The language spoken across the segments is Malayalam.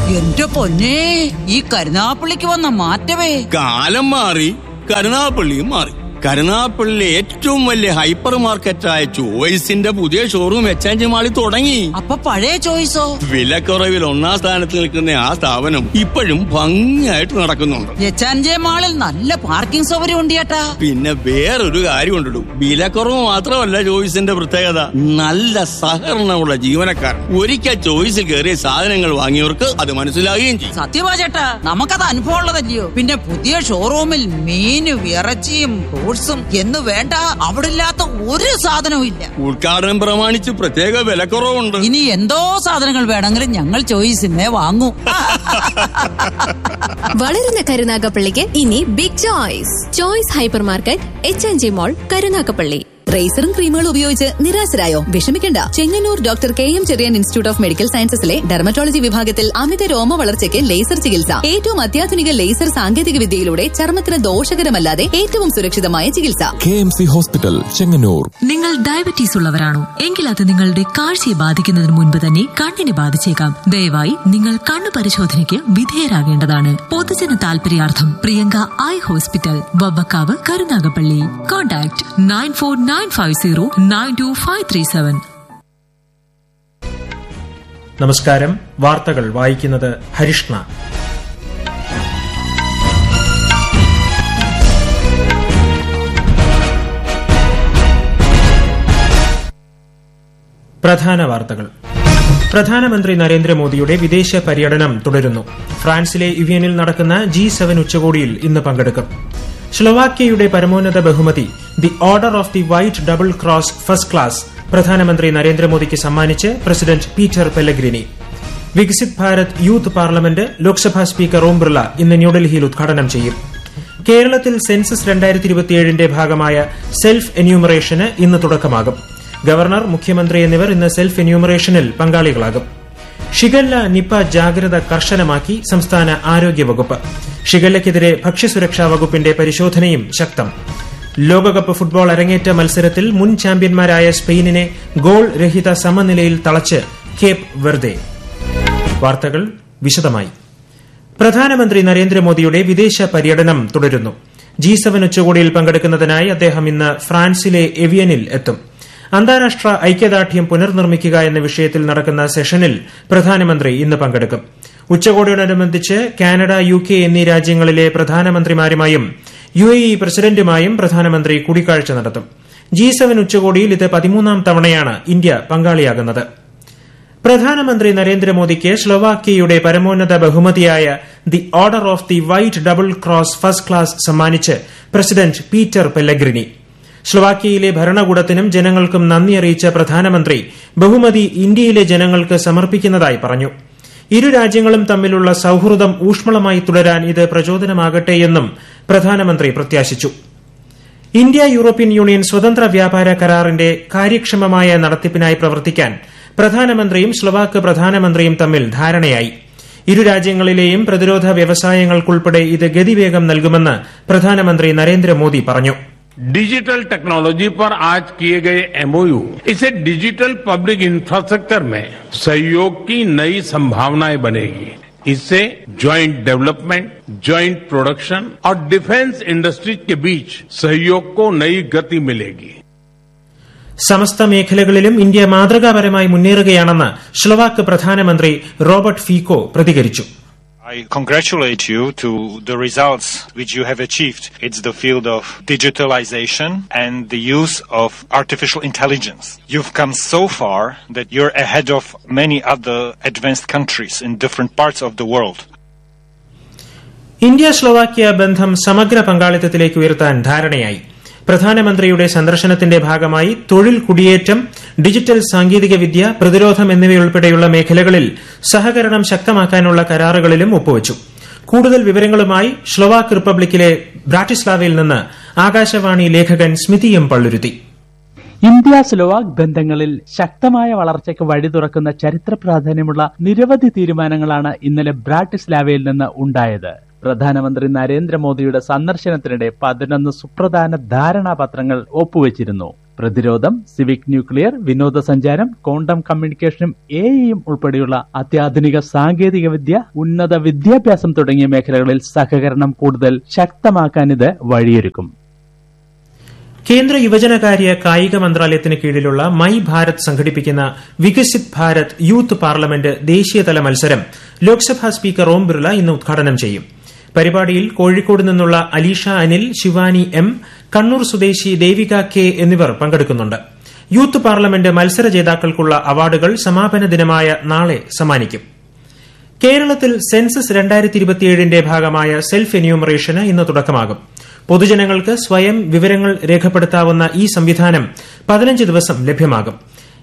എന്റെ പൊന്നേ, ഈ കരുനാപ്പള്ളിക്ക് വന്ന മാറ്റമേ. കാലം മാറി, കരുനാപ്പള്ളിയും മാറി. കരുനാപ്പള്ളിയിലെ ഏറ്റവും വലിയ ഹൈപ്പർ മാർക്കറ്റായ ചോയ്സിന്റെ പുതിയ ഷോറൂം എക്സ്ചേഞ്ച് മാളിൽ തുടങ്ങി. അപ്പൊ പഴയ ചോയ്സോ? വിലക്കുറവിൽ 1-ാം സ്ഥാനത്ത് നിൽക്കുന്ന ആ സ്ഥാപനം ഇപ്പോഴും ഭംഗിയായിട്ട് നടക്കുന്നുണ്ട്. എക്സ്ചേഞ്ച് മാളിൽ നല്ല പാർക്കിംഗ് സൗകര്യം ഉണ്ട് ചേട്ടാ. പിന്നെ വേറൊരു കാര്യം ഉണ്ടിടും, വിലക്കുറവ് മാത്രമല്ല ചോയ്സിന്റെ പ്രത്യേകത, നല്ല സഹകരണമുള്ള ജീവനക്കാർ. ഒരിക്കൽ ചോയ്സിൽ കയറിയ സാധനങ്ങൾ വാങ്ങിയവർക്ക് അത് മനസ്സിലാകുകയും ചെയ്യും. സത്യമാ ചേട്ടാ, നമുക്കത് അനുഭവം ഉള്ളതല്ലയോ. പിന്നെ പുതിയ ഷോറൂമിൽ മീനും ഇറച്ചിയും ഫ്രൂട്ട്സും എന്ന് വേണ്ട, അവിടെ ഇല്ലാത്ത ഒരു സാധനവും ഇല്ല. ഉദ്ഘാടനം പ്രമാണിച്ച് പ്രത്യേക വിലക്കുറവുണ്ട്. ഇനി എന്തോ സാധനങ്ങൾ വേണമെങ്കിലും ഞങ്ങൾ ചോയ്സിനെ വാങ്ങൂ. വളരുന്ന കരുനാഗപ്പള്ളിക്ക് ഇനി big choice. Choice hyper market, എച്ച്&ജി മോൾ, കരുനാഗപ്പള്ളി. റേസറും ക്രീമുകളും ഉപയോഗിച്ച് നിരാശരായോ? വിഷമിക്കണ്ട. Chengannur doctor KM Cherian institute of medical സയൻസസിലെ dermatology വിഭാഗത്തിൽ അമിത രോമ വളർച്ചയ്ക്ക് ലേസർ ചികിത്സ. ഏറ്റവും അത്യാധുനിക ലേസർ സാങ്കേതിക വിദ്യയിലൂടെ ചർമ്മത്തിന് ദോഷകരമല്ലാതെ ഏറ്റവും സുരക്ഷിതമായ ചികിത്സ. KMC hospital, Chengannur. നിങ്ങൾ ഡയബറ്റീസ് ഉള്ളവരാണോ? എങ്കിൽ അത് നിങ്ങളുടെ കാഴ്ചയെ ബാധിക്കുന്നതിന് മുൻപ് തന്നെ കണ്ണിനെ ബാധിച്ചേക്കാം. ദയവായി നിങ്ങൾ കണ്ണു പരിശോധനയ്ക്ക് വിധേയരാകേണ്ടതാണ്. പൊതുജന താൽപര്യാർത്ഥം Priyanka eye hospital, Vavvakkavu, Karunagappally. Contact 9495092537. നമസ്കാരം. വാർത്തകൾ വായിക്കുന്നത് ഹരിഷ്ണ. പ്രധാന വാർത്തകൾ. പ്രധാനമന്ത്രി നരേന്ദ്രമോദിയുടെ വിദേശ പര്യടനം തുടരുന്നു. ഫ്രാൻസിലെ ഇവിയനിൽ നടക്കുന്ന G7 ഉച്ചകോടിയിൽ ഇന്ന് പങ്കെടുക്കും. സ്ലോവാക്യയുടെ പരമോന്നത ബഹുമതി the order of the white double cross first class പ്രധാനമന്ത്രി നരേന്ദ്രമോദിക്ക് സമ്മാനിച്ച് president Peter Pellegrini. Viksit Bharat youth parliament Lok Sabha speaker Om Birla ഇന്ന് ന്യൂഡൽഹിയിൽ ഉദ്ഘാടനം ചെയ്യും. കേരളത്തിൽ സെൻസസ് 2027ന്റെ ഭാഗമായ സെൽഫ് എന്യൂമറേഷന് ഇന്ന് തുടക്കമാകും. ഗവർണർ, മുഖ്യമന്ത്രി എന്നിവർ ഇന്ന് സെൽഫ് എന്യൂമറേഷനിൽ പങ്കാളികളാകും. ഷിഗല്ല, നിപ ജാഗ്രത കർശനമാക്കി സംസ്ഥാന ആരോഗ്യവകുപ്പ്. ഷിഗല്ലയ്ക്കെതിരെ ഭക്ഷ്യസുരക്ഷാ വകുപ്പിന്റെ പരിശോധനയും ശക്തം. ലോകകപ്പ് ഫുട്ബോൾ അരങ്ങേറ്റ മത്സരത്തിൽ മുൻ ചാമ്പ്യന്മാരായ സ്പെയിനിനെ ഗോൾ രഹിത സമനിലയിൽ തളച്ച് കേപ്പ് വെർദെ. വാർത്തകൾ വിശദമായി. പ്രധാനമന്ത്രി നരേന്ദ്രമോദിയുടെ വിദേശ പര്യടനം തുടരുന്നു. G7 ഉച്ചകോടിയിൽ പങ്കെടുക്കുന്നതിനായി അദ്ദേഹം ഇന്ന് ഫ്രാൻസിലെ എവിയനിൽ എത്തും. അന്താരാഷ്ട്ര ഐക്യദാർഢ്യം പുനർനിർമ്മിക്കുക എന്ന വിഷയത്തിൽ നടക്കുന്ന സെഷനിൽ പ്രധാനമന്ത്രി ഇന്ന് പങ്കെടുക്കും. ഉച്ചകോടിയോടനുബന്ധിച്ച് കാനഡ, UK എന്നീ രാജ്യങ്ങളിലെ പ്രധാനമന്ത്രിമാരുമായും UAE പ്രസിഡന്റുമായും പ്രധാനമന്ത്രി കൂടിക്കാഴ്ച നടത്തും. G7 ഉച്ചകോടിയിൽ ഇത് 13ാം തവണയാണ് ഇന്ത്യ പങ്കാളിയാകുന്നത്. പ്രധാനമന്ത്രി നരേന്ദ്രമോദിക്ക് സ്ലോവാക്യയുടെ പരമോന്നത ബഹുമതിയായ the order of the white double cross first class സമ്മാനിച്ച് പ്രസിഡന്റ് പീറ്റർ പെല്ലഗ്രിനി. സ്ലോവാക്യയിലെ ഭരണകൂടത്തിനും ജനങ്ങൾക്കും നന്ദി അറിയിച്ച പ്രധാനമന്ത്രി ബഹുമതി ഇന്ത്യയിലെ ജനങ്ങൾക്ക് സമർപ്പിക്കുന്നതായി പറഞ്ഞു. ഇരു രാജ്യങ്ങളും തമ്മിലുള്ള സൌഹൃദം ഊഷ്മളമായി തുടരാൻ ഇത് പ്രചോദനമാകട്ടെയെന്നും പ്രധാനമന്ത്രി പ്രത്യാശിച്ചു. ഇന്ത്യ യൂറോപ്യൻ യൂണിയൻ സ്വതന്ത്ര വ്യാപാര കരാറിന്റെ കാര്യക്ഷമമായ നടത്തിപ്പിനായി പ്രവർത്തിക്കാൻ പ്രധാനമന്ത്രിയും സ്ലോവാക്ക് പ്രധാനമന്ത്രിയും തമ്മിൽ ധാരണയായി. ഇരു രാജ്യങ്ങളിലെയും പ്രതിരോധ വ്യവസായങ്ങൾക്കുൾപ്പെടെ ഇത് ഗതിവേഗം നൽകുമെന്ന് പ്രധാനമന്ത്രി നരേന്ദ്രമോദി പറഞ്ഞു. डिजिटल टेक्नोलॉजी पर आज किए गए MOU इसे डिजिटल पब्लिक इंफ्रास्ट्रक्चर में सहयोग की नई संभावनाएं बनेगी. इससे ज्वाइंट डेवलपमेंट, ज्वाइंट प्रोडक्शन और डिफेंस इंडस्ट्रीज के बीच सहयोग को नई गति मिलेगी. സമസ്ത മേഖലകളിലും ഇന്ത്യ മാതൃകാപരമായി മുന്നേറുകയാണെന്ന് സ്ലോവാക്ക് പ്രധാനമന്ത്രി റോബർട്ട് ഫീക്കോ പ്രതികരിച്ചു. I congratulate you to the results which you have achieved. It's the field of digitalization and the use of artificial intelligence. You've come so far that you're ahead of many other advanced countries in different parts of the world. India Slovakia ബന്ധം സമഗ്ര പങ്കാളിത്തത്തിലേക്ക് ഉയർത്താൻ ധാരണയായി. പ്രധാനമന്ത്രിയുടെ സന്ദർശനത്തിന്റെ ഭാഗമായി തൊഴിൽ, കുടിയേറ്റം, ഡിജിറ്റൽ സാങ്കേതികവിദ്യ, പ്രതിരോധം എന്നിവയുൾപ്പെടെയുള്ള മേഖലകളിൽ സഹകരണം ശക്തമാക്കാനുള്ള കരാറുകളിലും ഒപ്പുവച്ചു. കൂടുതൽ വിവരങ്ങളുമായി സ്ലോവാക്ക് റിപ്പബ്ലിക്കിലെ ബ്രാറ്റിസ്ലാവയിൽ നിന്ന് ആകാശവാണി ലേഖകൻ സ്മിതി എം പള്ളുരുത്തി. ഇന്ത്യ സ്ലോവാക് ബന്ധങ്ങളിൽ ശക്തമായ വളർച്ചയ്ക്ക് വഴി തുറക്കുന്ന ചരിത്ര പ്രാധാന്യമുള്ള നിരവധി തീരുമാനങ്ങളാണ് ഇന്നലെ ബ്രാറ്റിസ്ലാവയിൽ നിന്ന് ഉണ്ടായത്. പ്രധാനമന്ത്രി നരേന്ദ്രമോദിയുടെ സന്ദർശനത്തിനിടെ 11 സുപ്രധാന ധാരണാപത്രങ്ങൾ ഒപ്പുവച്ചിരുന്നു. പ്രതിരോധം, സിവിക് ന്യൂക്ലിയർ, വിനോദസഞ്ചാരം, ക്വാണ്ടം കമ്മ്യൂണിക്കേഷനും എഐയും ഉൾപ്പെടെയുള്ള അത്യാധുനിക സാങ്കേതികവിദ്യ, ഉന്നത വിദ്യാഭ്യാസം തുടങ്ങിയ മേഖലകളിൽ സഹകരണം കൂടുതൽ ശക്തമാക്കാൻ ഇത് വഴിയൊരുക്കും. കേന്ദ്ര യുവജനകാര്യ കായിക മന്ത്രാലയത്തിന് കീഴിലുള്ള മൈ ഭാരത് സംഘടിപ്പിക്കുന്ന വികസിത് ഭാരത് യൂത്ത് പാർലമെന്റ് ദേശീയതല മത്സരം ലോക്സഭാ സ്പീക്കർ ഓം ബിർള ഇന്ന് ഉദ്ഘാടനം ചെയ്യും. പരിപാടിയിൽ കോഴിക്കോട് നിന്നുള്ള അലീഷ അനിൽ, ശിവാനി എം, കണ്ണൂർ സ്വദേശി ദേവിക കെ എന്നിവർ പങ്കെടുക്കുന്നുണ്ട്. യൂത്ത് പാർലമെന്റ് മത്സര ജേതാക്കൾക്കുള്ള അവാർഡുകൾ സമാപന ദിനമായ നാളെ സമ്മാനിക്കും. കേരളത്തിൽ സെൻസസ് 2027ന്റെ ഭാഗമായ സെൽഫ് എന്യൂമറേഷന് ഇന്ന് തുടക്കമാകും. പൊതുജനങ്ങൾക്ക് സ്വയം വിവരങ്ങൾ രേഖപ്പെടുത്താവുന്ന ഈ സംവിധാനം 15 ദിവസം ലഭ്യമാകും.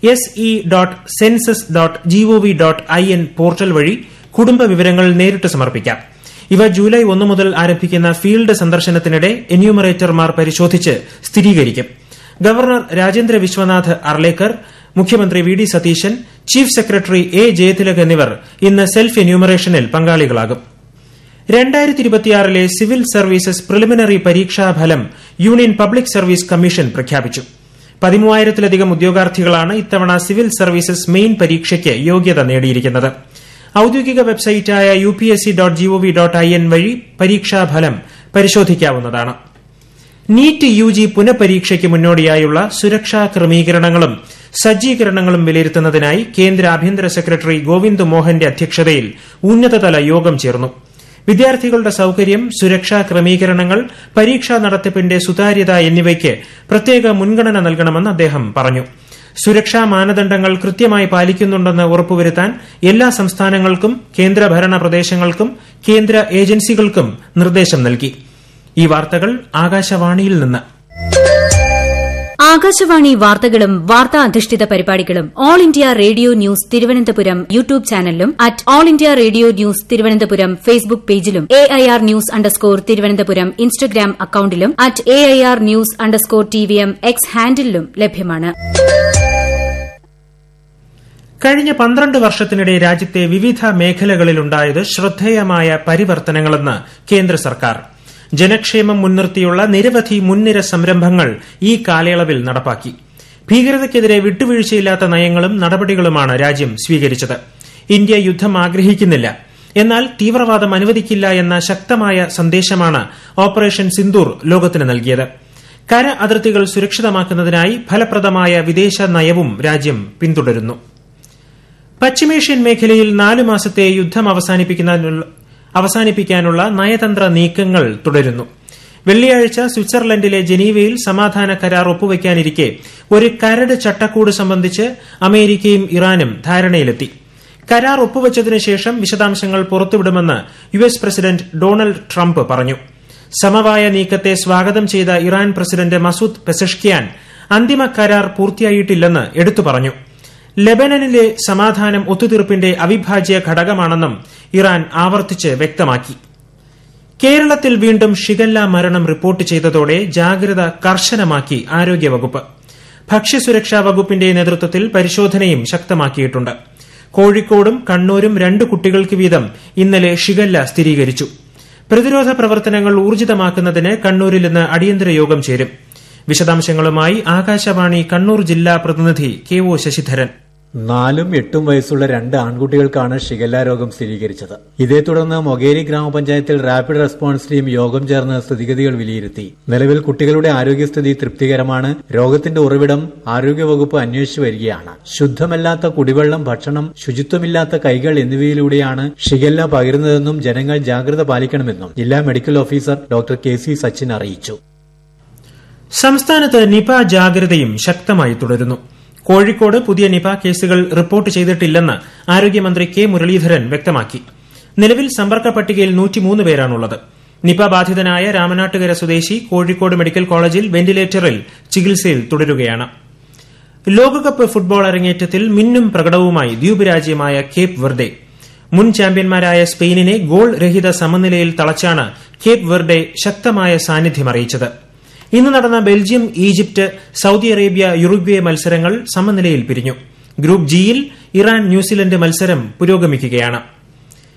se.census.gov.in പോർട്ടൽ വഴി കുടുംബ വിവരങ്ങൾ നേരിട്ട് സമർപ്പിക്കാം. ഇവ ജൂലൈ 1 മുതൽ ആരംഭിക്കുന്ന ഫീൽഡ് സന്ദർശനത്തിനിടെ എന്യൂമറേറ്റർമാർ പരിശോധിച്ച് സ്ഥിരീകരിക്കും. ഗവർണർ രാജേന്ദ്ര വിശ്വനാഥ് അർലേക്കർ, മുഖ്യമന്ത്രി V D Satheesan, chief secretary A Jayathilak എന്നിവർ ഇന്ന് സെൽഫ് എന്യൂമറേഷനിൽ പങ്കാളികളാകും. 2026 സിവിൽ സർവീസസ് പ്രിലിമിനറി പരീക്ഷാഫലം യൂണിയൻ പബ്ലിക് സർവീസ് കമ്മീഷൻ പ്രഖ്യാപിച്ചു. 13,000-ലധികം ഉദ്യോഗാർത്ഥികളാണ് ഇത്തവണ സിവിൽ സർവീസസ് മെയിൻ പരീക്ഷയ്ക്ക് യോഗ്യത നേടിയിരിക്കുന്നത്. ഔദ്യോഗിക വെബ്സൈറ്റായ upsc.gov.in വഴി പരീക്ഷാഫലം പരിശോധിക്കാവുന്നതാണ്. നീറ്റ് യുജി പുനഃപരീക്ഷയ്ക്ക് മുന്നോടിയായുള്ള സുരക്ഷാ ക്രമീകരണങ്ങളും സജ്ജീകരണങ്ങളും വിലയിരുത്തുന്നതിനായി കേന്ദ്ര ആഭ്യന്തര സെക്രട്ടറി ഗോവിന്ദ് മോഹന്റെ അധ്യക്ഷതയിൽ ഉന്നതതല യോഗം ചേർന്നു. വിദ്യാർത്ഥികളുടെ സൌകര്യം, സുരക്ഷാ ക്രമീകരണങ്ങൾ, പരീക്ഷാ നടത്തിപ്പിന്റെ സുതാര്യത എന്നിവയ്ക്ക് പ്രത്യേക മുൻഗണന നൽകണമെന്ന് അദ്ദേഹം പറഞ്ഞു. സുരക്ഷാ മാനദണ്ഡങ്ങൾ കൃത്യമായി പാലിക്കുന്നുണ്ടെന്ന് ഉറപ്പുവരുത്താൻ എല്ലാ സംസ്ഥാനങ്ങൾക്കും കേന്ദ്രഭരണ പ്രദേശങ്ങൾക്കും കേന്ദ്ര ഏജൻസികൾക്കും നിർദ്ദേശം നൽകി. ഈ വാർത്തകൾ ആകാശവാണിയിൽ നിന്ന്. ആകാശവാണി വാർത്തകളും വാർത്താ അധിഷ്ഠിത പരിപാടികളും all India radio news Thiruvananthapuram YouTube ചാനലിലും at all India radio news Thiruvananthapuram Facebook പേജിലും AIR ന്യൂസ് _ ഇൻസ്റ്റഗ്രാം അക്കൌണ്ടിലും at AIR news _ TVM X ഹാൻഡിലും ലഭ്യമാണ്. കഴിഞ്ഞ 12 വർഷത്തിനിടെ രാജ്യത്തെ വിവിധ മേഖലകളിലുണ്ടായത് ശ്രദ്ധേയമായ പരിവർത്തനങ്ങളെന്ന് കേന്ദ്ര സർക്കാർ. ജനക്ഷേമം മുൻനിർത്തിയുള്ള നിരവധി മുൻനിര സംരംഭങ്ങൾ ഈ കാലയളവിൽ നടപ്പാക്കി. ഭീകരതയ്ക്കെതിരെ വിട്ടുവീഴ്ചയില്ലാത്ത നയങ്ങളും നടപടികളുമാണ് രാജ്യം സ്വീകരിച്ചത്. ഇന്ത്യ യുദ്ധം ആഗ്രഹിക്കുന്നില്ല, എന്നാൽ തീവ്രവാദം അനുവദിക്കില്ല എന്ന ശക്തമായ സന്ദേശമാണ് ഓപ്പറേഷൻ സിന്ദൂർ ലോകത്തിന് നൽകിയത്. കര അതിർത്തികൾ സുരക്ഷിതമാക്കുന്നതിനായി ഫലപ്രദമായ വിദേശ നയവും രാജ്യം പിന്തുടരുന്നു. പശ്ചിമേഷ്യൻ മേഖലയിൽ 4 മാസത്തെ യുദ്ധം അവസാനിപ്പിക്കാനുള്ള നയതന്ത്ര നീക്കങ്ങൾ തുടരുന്നു. വെള്ളിയാഴ്ച സ്വിറ്റ്സർലൻഡിലെ ജനീവയിൽ സമാധാന കരാർ ഒപ്പുവയ്ക്കാനിരിക്കെ ഒരു കരട് ചട്ടക്കൂട് സംബന്ധിച്ച് അമേരിക്കയും ഇറാനും ധാരണയിലെത്തി. കരാർ ഒപ്പുവച്ചതിനു ശേഷം വിശദാംശങ്ങൾ പുറത്തുവിടുമെന്ന് US പ്രസിഡന്റ് ഡൊണാൾഡ് ട്രംപ് പറഞ്ഞു. സമവായ നീക്കത്തെ സ്വാഗതം ചെയ്ത ഇറാൻ പ്രസിഡന്റ് മസൂദ് പെസഷ്കിയാൻ അന്തിമ കരാർ പൂർത്തിയായിട്ടില്ലെന്ന് എടുത്തു പറഞ്ഞു. ലെബനനിലെ സമാധാനം ഒത്തുതീർപ്പിന്റെ അവിഭാജ്യ ഘടകമാണെന്നും ഇറാൻ ആവർത്തിച്ച് വ്യക്തമാക്കി. കേരളത്തിൽ വീണ്ടും ഷിഗല്ല മരണം റിപ്പോർട്ട് ചെയ്തതോടെ ജാഗ്രത കർശനമാക്കി ആരോഗ്യവകുപ്പ്. ഭക്ഷ്യസുരക്ഷാ വകുപ്പിന്റെ നേതൃത്വത്തിൽ പരിശോധനയും ശക്തമാക്കിയിട്ടുണ്ട്. കോഴിക്കോടും കണ്ണൂരും 2 കുട്ടികൾക്ക് വീതം ഇന്നലെ ഷിഗല്ല സ്ഥിരീകരിച്ചു. പ്രതിരോധ പ്രവർത്തനങ്ങൾ ഊർജിതമാക്കുന്നതിന് കണ്ണൂരിൽ ഇന്ന് അടിയന്തര യോഗം ചേരും. വിശദാംശങ്ങളുമായി ആകാശവാണി കണ്ണൂർ ജില്ലാ പ്രതിനിധി KO ശശിധരൻ. 4ഉം 8ഉം വയസ്സുള്ള 2 ആൺകുട്ടികൾക്കാണ് ഷിഗല്ല രോഗം സ്ഥിരീകരിച്ചത്. ഇതേ തുടർന്ന് മൊകേരി ഗ്രാമപഞ്ചായത്തിൽ റാപ്പിഡ് റെസ്പോൺസ് ടീം യോഗം ചേർന്ന് സ്ഥിതിഗതികൾ വിലയിരുത്തി. നിലവിൽ കുട്ടികളുടെ ആരോഗ്യസ്ഥിതി തൃപ്തികരമാണ്. രോഗത്തിന്റെ ഉറവിടം ആരോഗ്യവകുപ്പ് അന്വേഷിച്ചു വരികയാണ്. ശുദ്ധമല്ലാത്ത കുടിവെള്ളം, ഭക്ഷണം, ശുചിത്വമില്ലാത്ത കൈകൾ എന്നിവയിലൂടെയാണ് ഷിഗല്ല പകരുന്നതെന്നും ജനങ്ങൾ ജാഗ്രത പാലിക്കണമെന്നും ജില്ലാ medical officer doctor KC Sachin അറിയിച്ചു. സംസ്ഥാനത്ത് നിപ ജാഗ്രതയും ശക്തമായി തുടരുന്നു. കോഴിക്കോട് പുതിയ നിപ കേസുകൾ റിപ്പോർട്ട് ചെയ്തിട്ടില്ലെന്ന് ആരോഗ്യമന്ത്രി K മുരളീധരൻ വ്യക്തമാക്കി. നിലവിൽ സമ്പർക്ക പട്ടികയിൽ 103 പേരാണുള്ളത്. നിപ ബാധിതനായ രാമനാട്ടുകര സ്വദേശി കോഴിക്കോട് മെഡിക്കൽ കോളേജിൽ വെന്റിലേറ്ററിൽ ചികിത്സയിൽ തുടരുകയാണ്. ലോകകപ്പ് ഫുട്ബോൾ അരങ്ങേറ്റത്തിൽ മിന്നും പ്രകടനവുമായി ദ്വീപ് രാജ്യമായ കേപ്പ് വെർഡെ. മുൻ ചാമ്പ്യന്മാരായ സ്പെയിനിനെ ഗോൾ രഹിത സമനിലയിൽ തളച്ചാണ് കേപ്പ് വെർഡെ ശക്തമായ സാന്നിധ്യം അറിയിച്ചത്. ഇന്ന് നടന്ന Belgium, Egypt, Saudi Arabia, Uruguay മത്സരങ്ങൾ സമനിലയിൽ പിരിഞ്ഞു. ഗ്രൂപ്പ് ജിയിൽ ഇറാൻ ന്യൂസിലൻഡ് മത്സരം പുരോഗമിക്കുകയാണ്.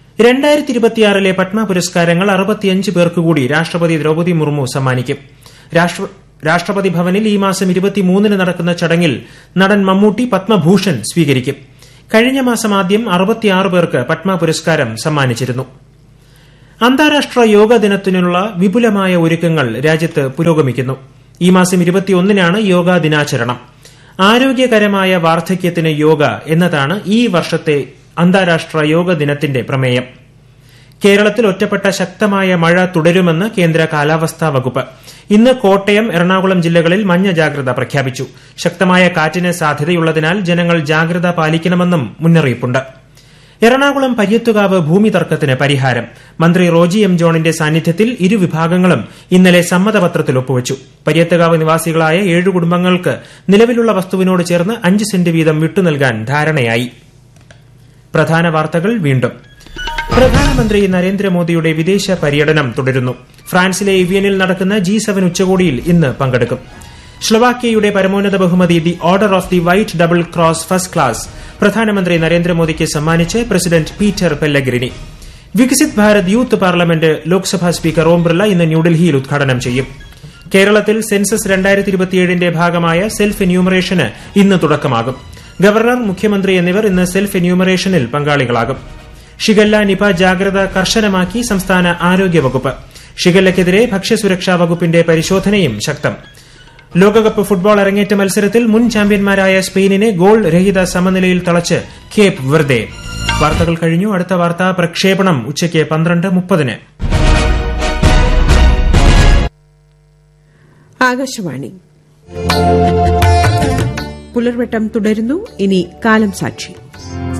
2026 പത്മ പുരസ്കാരങ്ങൾ 65 പേർക്ക് കൂടി രാഷ്ട്രപതി ദ്രൌപദി മുർമു സമ്മാനിക്കും. രാഷ്ട്രപതി ഭവനിൽ ഈ മാസം 23 നടക്കുന്ന ചടങ്ങിൽ നടൻ മമ്മൂട്ടി പത്മഭൂഷൺ സ്വീകരിക്കും. കഴിഞ്ഞ മാസം ആദ്യം 66 പേർക്ക് പത്മ പുരസ്കാരം സമ്മാനിച്ചിരുന്നു. അന്താരാഷ്ട്ര യോഗ ദിനത്തിനുള്ള വിപുലമായ ഒരുക്കങ്ങൾ രാജ്യത്ത് പുരോഗമിക്കുന്നു. ഈ മാസം 21-നാണ് യോഗാ ദിനാചരണം. ആരോഗ്യകരമായ വാർദ്ധക്യത്തിന് യോഗ എന്നതാണ് ഈ വർഷത്തെ അന്താരാഷ്ട്ര യോഗ ദിനത്തിന്റെ പ്രമേയം. കേരളത്തിൽ ഒറ്റപ്പെട്ട ശക്തമായ മഴ തുടരുമെന്ന് കേന്ദ്ര കാലാവസ്ഥാ വകുപ്പ്. ഇന്ന് കോട്ടയം, എറണാകുളം ജില്ലകളിൽ മഞ്ഞ ജാഗ്രത പ്രഖ്യാപിച്ചു. ശക്തമായ കാറ്റിന് സാധ്യതയുള്ളതിനാൽ ജനങ്ങൾ ജാഗ്രത പാലിക്കണമെന്നും മുന്നറിയിപ്പുണ്ട്. എറണാകുളം പയ്യത്തുകാവ് ഭൂമി തർക്കത്തിന് പരിഹാരം. മന്ത്രി റോജി എം ജോണിന്റെ സാന്നിധ്യത്തിൽ ഇരുവിഭാഗങ്ങളും ഇന്നലെ സമ്മതപത്രത്തിൽ ഒപ്പുവച്ചു. പയ്യത്തുകാവ് നിവാസികളായ 7 കുടുംബങ്ങൾക്ക് നിലവിലുള്ള വസ്തുവിനോട് ചേർന്ന് 5 സെന്റ് വീതം വിട്ടുനൽകാൻ ധാരണയായി. പ്രധാന വാർത്തകൾ വീണ്ടും. പ്രധാനമന്ത്രി നരേന്ദ്രമോദിയുടെ വിദേശ പര്യടനം തുടരുന്നു. ഫ്രാൻസിലെ ഇവിയനിൽ നടക്കുന്ന G7 ഉച്ചകോടിയിൽ ഇന്ന് പങ്കെടുക്കും. സ്ലൊവാക്യയുടെ പരമോന്നത ബഹുമതി the order of the white double cross first class പ്രധാനമന്ത്രി നരേന്ദ്രമോദിക്ക് സമ്മാനിച്ച് president Peter Pellegrini. Viksit Bharat youth parliament Lok Sabha speaker Om Birla ഇന്ന് ന്യൂഡൽഹിയിൽ ഉദ്ഘാടനം ചെയ്യും. കേരളത്തിൽ സെൻസസ് 2027ന്റെ ഭാഗമായ സെൽഫ് എന്യൂമറേഷന് ഇന്ന് തുടക്കമാകും. ഗവർണർ, മുഖ്യമന്ത്രി എന്നിവർ ഇന്ന് സെൽഫ് എന്യൂമറേഷനിൽ പങ്കാളികളാകും. ഷിഗല്ല, നിപ ജാഗ്രത കർശനമാക്കി സംസ്ഥാന ആരോഗ്യവകുപ്പ്. ഷിഗല്ലയ്ക്കെതിരെ ഭക്ഷ്യസുരക്ഷാ വകുപ്പിന്റെ പരിശോധനയും ശക്തം. ലോകകപ്പ് ഫുട്ബോൾ അരങ്ങേറ്റ മത്സരത്തിൽ മുൻ ചാമ്പ്യന്മാരായ സ്പെയിനിനെ ഗോൾ രഹിത സമനിലയിൽ തളച്ച് കേപ്പ് വെർദെ. വാർത്തകൾ കഴിഞ്ഞു. അടുത്ത വാർത്താ പ്രക്ഷേപണം ഉച്ചയ്ക്ക് 12:30. ആകാശവാണി പുലർവട്ടം തുടരുന്നു. ഇനി കാലം സാക്ഷി.